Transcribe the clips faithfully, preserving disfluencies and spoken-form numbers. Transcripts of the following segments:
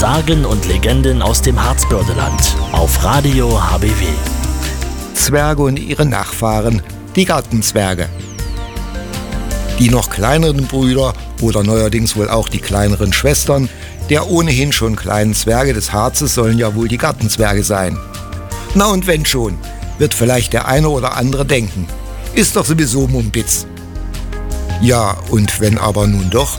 Sagen und Legenden aus dem Harzbördeland auf Radio H B W. Zwerge und ihre Nachfahren, die Gartenzwerge. Die noch kleineren Brüder oder neuerdings wohl auch die kleineren Schwestern der ohnehin schon kleinen Zwerge des Harzes sollen ja wohl die Gartenzwerge sein. Na und wenn schon, wird vielleicht der eine oder andere denken, ist doch sowieso Mumpitz. Ja, und wenn aber nun doch,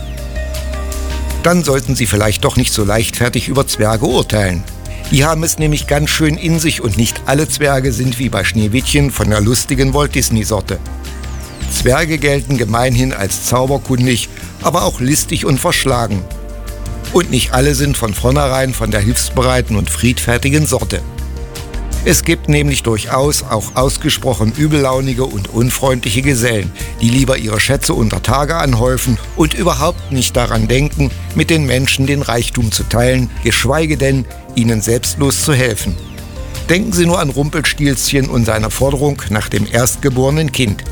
dann sollten Sie vielleicht doch nicht so leichtfertig über Zwerge urteilen. Die haben es nämlich ganz schön in sich und nicht alle Zwerge sind wie bei Schneewittchen von der lustigen Walt-Disney-Sorte. Zwerge gelten gemeinhin als zauberkundig, aber auch listig und verschlagen. Und nicht alle sind von vornherein von der hilfsbereiten und friedfertigen Sorte. Es gibt nämlich durchaus auch ausgesprochen übellaunige und unfreundliche Gesellen, die lieber ihre Schätze unter Tage anhäufen und überhaupt nicht daran denken, mit den Menschen den Reichtum zu teilen, geschweige denn, ihnen selbstlos zu helfen. Denken Sie nur an Rumpelstilzchen und seine Forderung nach dem erstgeborenen Kind.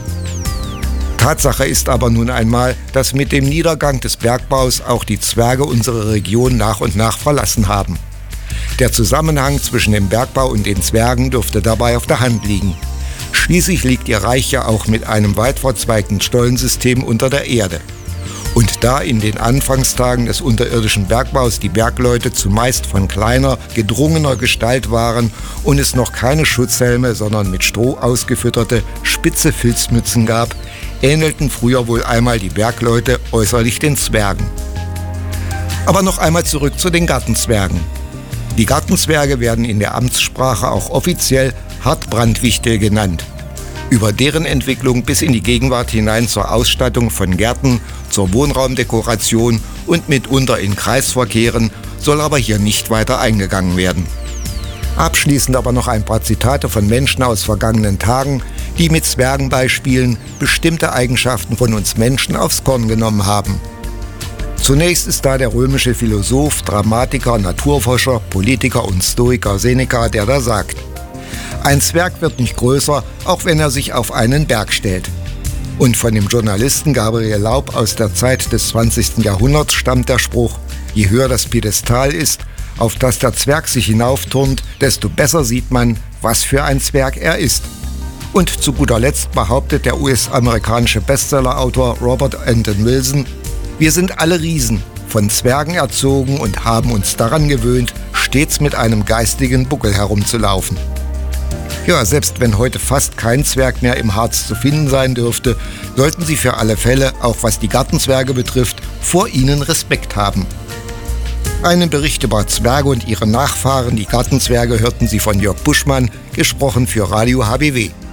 Tatsache ist aber nun einmal, dass mit dem Niedergang des Bergbaus auch die Zwerge unsere Region nach und nach verlassen haben. Der Zusammenhang zwischen dem Bergbau und den Zwergen dürfte dabei auf der Hand liegen. Schließlich liegt ihr Reich ja auch mit einem weit verzweigten Stollensystem unter der Erde. Und da in den Anfangstagen des unterirdischen Bergbaus die Bergleute zumeist von kleiner, gedrungener Gestalt waren und es noch keine Schutzhelme, sondern mit Stroh ausgefütterte, spitze Filzmützen gab, ähnelten früher wohl einmal die Bergleute äußerlich den Zwergen. Aber noch einmal zurück zu den Gartenzwergen. Die Gartenzwerge werden in der Amtssprache auch offiziell Hartbrandwichtel genannt. Über deren Entwicklung bis in die Gegenwart hinein zur Ausstattung von Gärten, zur Wohnraumdekoration und mitunter in Kreisverkehren soll aber hier nicht weiter eingegangen werden. Abschließend aber noch ein paar Zitate von Menschen aus vergangenen Tagen, die mit Zwergenbeispielen bestimmte Eigenschaften von uns Menschen aufs Korn genommen haben. Zunächst ist da der römische Philosoph, Dramatiker, Naturforscher, Politiker und Stoiker Seneca, der da sagt: Ein Zwerg wird nicht größer, auch wenn er sich auf einen Berg stellt. Und von dem Journalisten Gabriel Laub aus der Zeit des zwanzigsten Jahrhunderts stammt der Spruch: Je höher das Piedestal ist, auf das der Zwerg sich hinaufturnt, desto besser sieht man, was für ein Zwerg er ist. Und zu guter Letzt behauptet der U S-amerikanische Bestsellerautor Robert Anton Wilson: Wir sind alle Riesen, von Zwergen erzogen und haben uns daran gewöhnt, stets mit einem geistigen Buckel herumzulaufen. Ja, selbst wenn heute fast kein Zwerg mehr im Harz zu finden sein dürfte, sollten Sie für alle Fälle, auch was die Gartenzwerge betrifft, vor ihnen Respekt haben. Einen Bericht über Zwerge und ihre Nachfahren, die Gartenzwerge, hörten Sie von Jörg Buschmann, gesprochen für Radio H B W.